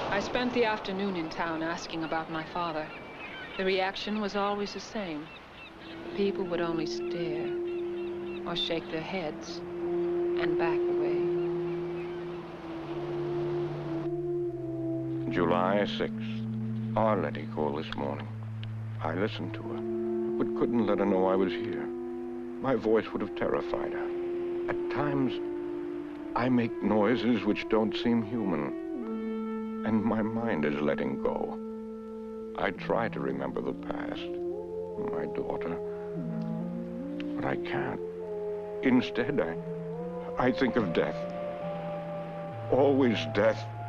I spent the afternoon in town asking about my father. The reaction was always the same. People would only stare or shake their heads and back away. July 6th. Arletty called this morning. I listened to her, but couldn't let her know I was here. My voice would have terrified her. At times, I make noises which don't seem human, and my mind is letting go. I try to remember the past, my daughter, but I can't. Instead, I think of death. Always death.